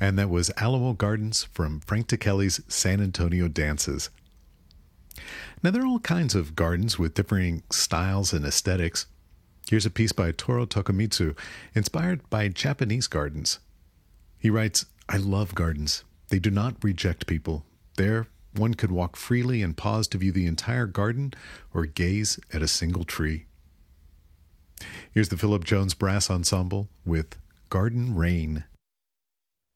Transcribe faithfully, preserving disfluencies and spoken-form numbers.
And that was Alamo Gardens from Frank Ticelli's San Antonio Dances. Now, there are all kinds of gardens with differing styles and aesthetics. Here's a piece by Toru Tokumitsu, inspired by Japanese gardens. He writes, "I love gardens. They do not reject people. There, one could walk freely and pause to view the entire garden or gaze at a single tree." Here's the Philip Jones Brass Ensemble with Garden Rain.